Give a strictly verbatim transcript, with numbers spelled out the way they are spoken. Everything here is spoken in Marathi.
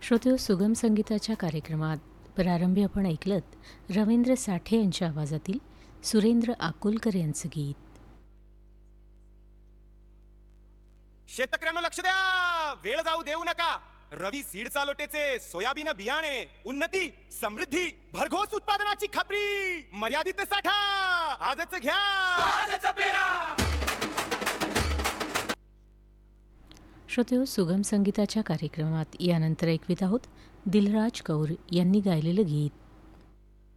श्रोतेहो, सुगम संगीताच्या कार्यक्रमात प्रारंभी आपण ऐकलत रवींद्र साठे यांच्या आवाजातील सुरेंद्र आकुलकर यांचं गीत. शेतकऱ्यांना लक्ष द्या, वेळ जाऊ देऊ नका. रवी सीड चालोटेचे सोयाबीन बियाणे, उन्नती समृद्धी भरघोस उत्पादनाची खात्री, मर्यादित साठा आजच घ्या, आजच पेरा. श्रोतेहो, सुगम संगीताच्या कार्यक्रमात यानंतर ऐकवित आहोत दिलराज कौर यांनी गायलेलं गीत.